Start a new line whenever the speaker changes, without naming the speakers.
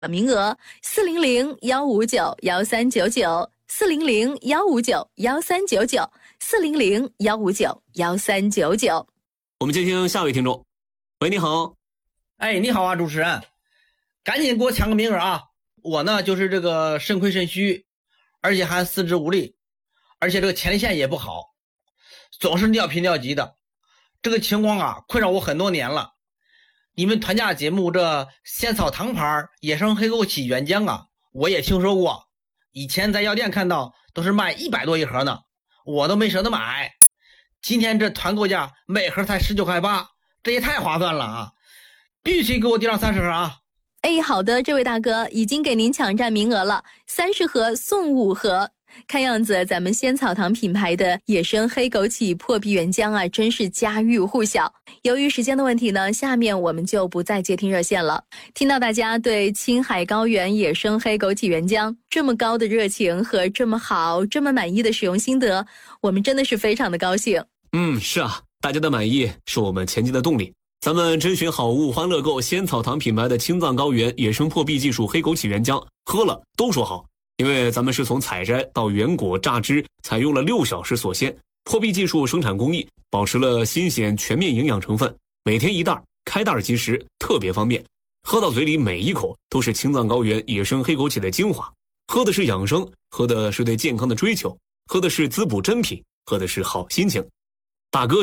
名额400-159-1399，400-159-1399，400-159-1399。
我们接听下位听众。喂，你好。
哎，你好啊，主持人，赶紧给我抢个名额啊！我呢就是这个肾亏肾虚，而且还四肢无力，而且这个前列腺也不好，总是尿频尿急的。这个情况啊困扰我很多年了。你们团家节目这仙草糖牌野生黑枸杞原浆啊，我也听说过，以前在药店看到都是卖100多一盒呢，我都没舍得买。今天这团购价每盒才19块8，这也太划算了啊！必须给我订上30盒啊！
哎，好的，这位大哥已经给您抢占名额了，30盒送5盒。看样子咱们仙草堂品牌的野生黑枸杞破壁原浆啊，真是家喻户晓。由于时间的问题呢，下面我们就不再接听热线了。听到大家对青海高原野生黑枸杞原浆这么高的热情和这么好、这么满意的使用心得，我们真的是非常的高兴。
是啊，大家的满意是我们前进的动力。咱们甄选好物欢乐购仙草堂品牌的青藏高原野生破壁技术黑枸杞原浆，喝了都说好。因为咱们是从采摘到原果榨汁采用了6小时锁鲜，破壁技术生产工艺保持了新鲜全面营养成分，每天1袋，开袋即食，特别方便。喝到嘴里每一口都是青藏高原野生黑枸杞的精华，喝的是养生，喝的是对健康的追求，喝的是滋补珍品，喝的是好心情。大哥